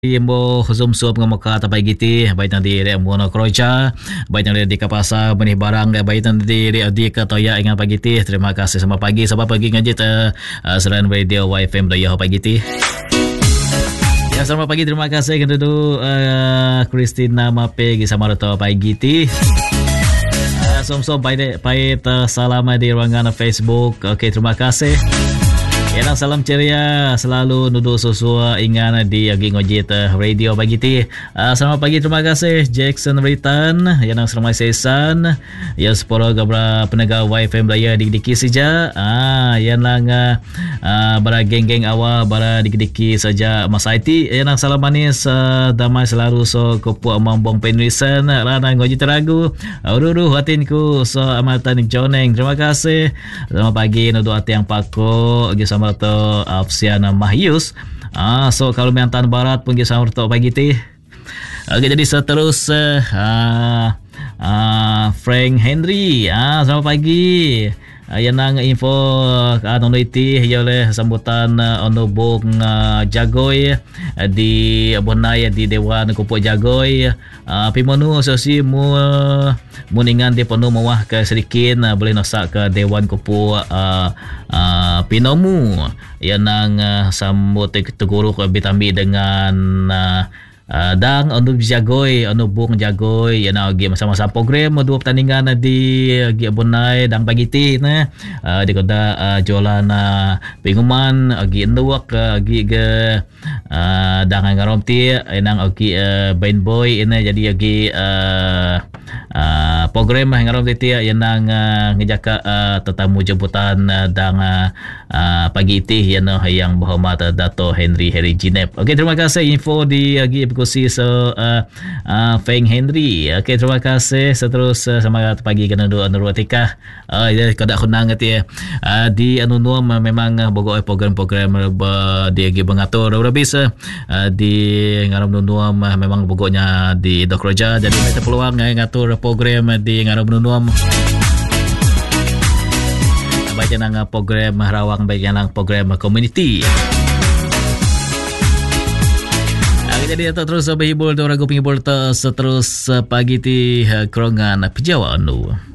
Mo zoom ngamuka tapai giti baik nanti re mono kroja baik nanti di kapasa benih barang baik nanti di katoya ingat pagi ti. Terima kasih sama pagi ngajit Seran Radio YFM doya pagi ti. Ya selamat pagi, terima kasih kan dulu Christina Mape sama roto pagi ti. Som baik salam di ruangan Facebook. Okey, terima kasih. Ya, salam ceria selalu nuduh sesuai ingat di Agi Ngojit Radio pagi ti. Selamat pagi, terima kasih Jackson Ritan yang selamat sesan ya seporo gabra penegak YFM Daya dikdiki saja. Yang lang bara geng-geng awal bara dikdiki saja Mas IT yang salam manis damai selalu so kopu mambong penulisan rana Ngojit ragu uruh hatinku so amatan joneng. Terima kasih. Selamat pagi nuduh hati yang pako atau Afsiana Mahyus. So kalau Meantan Barat pun kisah untuk pagi ti. Okay, jadi seterus Frank Henry. Selamat pagi. Yang nang info anoniti oleh sambutan onobong Jagoy di Bonai di Dewan Kupuk Jagoy. Pimonu sosi muningan di penuh mewah ke sedikit boleh nosak ke Dewan Kupuk Pinomu yang nang sambut teguru bitambi dengan dang onu Jagoy, onu bung Jagoy yang agi masa-masa program dua pertandingan di agi Bonai dan pagi ti di kota jualan pengumuman agi enduak agi ke dang ngarom ti enang agi band boy ini jadi agi program ngarom ti yang ngejaka tetamu jemputan dang pagi ti yang berhormat Dato Henry Jinep. Okey, terima kasih info di agi Feng Henry. Okey, terima kasih. Seterus semangat pagi kena dua Nurwatika. Kada kunang ti di anunuam memang bogor program-program di mengatur bisa di ngaram nunuam memang bogornya di Dokroja. Jadi kita peluang ngatur program di ngaram nunuam. Baik nang program rawang, baik nang program community. Jadi terus berhibur tu ragu penghibur seterus pagi ti kerongan Pejawa anu.